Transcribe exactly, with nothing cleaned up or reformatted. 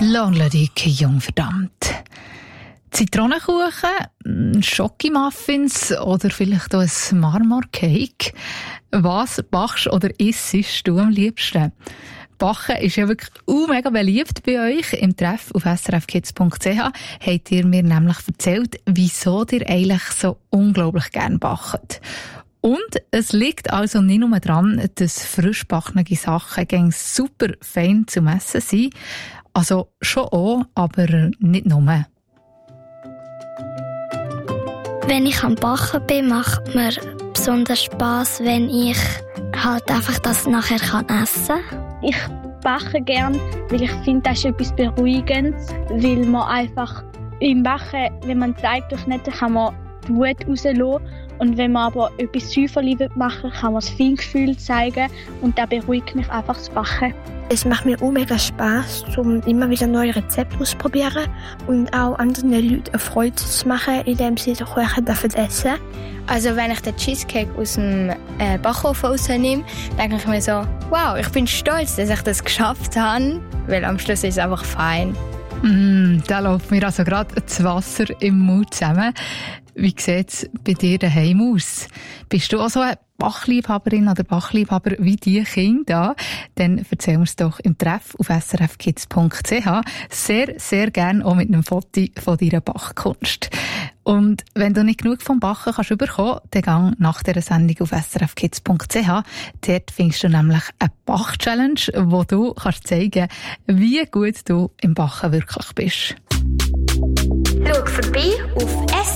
Langladig, jung verdammt. Zitronenkuchen, Schokimuffins oder vielleicht auch ein Marmorcake. Was backst oder isst du am liebsten? Backen ist ja wirklich uh, mega beliebt bei euch. Im Treff auf s r f kids punkt c h habt ihr mir nämlich erzählt, wieso ihr eigentlich so unglaublich gerne backt. Und es liegt also nicht nur daran, dass frisch gebackene Sachen gegen super fein zum Essen sind. Also schon auch, aber nicht nur. Wenn ich am Backen bin, macht mir besonders Spass, wenn ich halt einfach das nachher kann essen kann. Ich backe gern, weil ich finde, das ist etwas Beruhigendes, weil man einfach im Backen, wenn man Teig durchschnitten, kann man die Wut rauslassen. Und wenn man aber etwas Säuferli machen will, kann man das Feingefühl zeigen und das beruhigt mich einfach das Backen. Es macht mir auch mega Spass, um immer wieder neue Rezepte auszuprobieren und auch anderen Leuten eine Freude zu machen, indem sie den Kuchen essen dürfen. Also wenn ich den Cheesecake aus dem äh, Backofen rausnehme, denke ich mir so, wow, ich bin stolz, dass ich das geschafft habe, weil am Schluss ist es einfach fein. Mm, da läuft mir also gerade das Wasser im Mund zusammen. Wie sieht es bei dir daheim aus? Bist du auch so eine Bachliebhaberin oder Bachliebhaber wie die Kinder? Dann erzähl uns doch im Treff auf s r f kids punkt c h sehr, sehr gerne auch mit einem Foto von deiner Bachkunst. Und wenn du nicht genug vom Backen kannst bekommen, dann gang nach dieser Sendung auf s r f kids punkt c h. Dort findest du nämlich eine Bach-Challenge, wo du kannst zeigen, wie gut du im Backen wirklich bist. Schau vorbei auf S